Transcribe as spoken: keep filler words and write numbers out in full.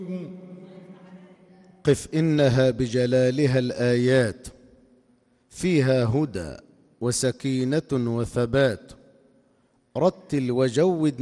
قف إنها بجلالها الآيات فيها هدى وسكينة وثبات. رتل وجود